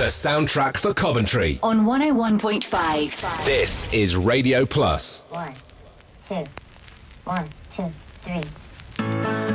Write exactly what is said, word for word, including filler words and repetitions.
The soundtrack for Coventry. On one oh one point five. This is Radio Plus. One, two, one, two, three.